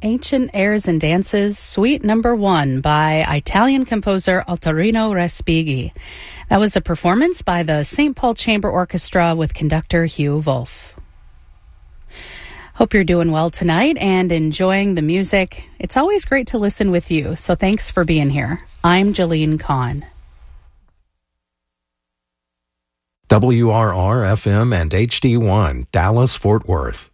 Ancient Airs and Dances, Suite Number 1 by Italian composer Ottorino Respighi. That was a performance by the St. Paul Chamber Orchestra with conductor Hugh Wolf. Hope you're doing well tonight and enjoying the music. It's always great to listen with you, so thanks for being here. I'm Jolene Kahn. WRR-FM and HD1, Dallas, Fort Worth.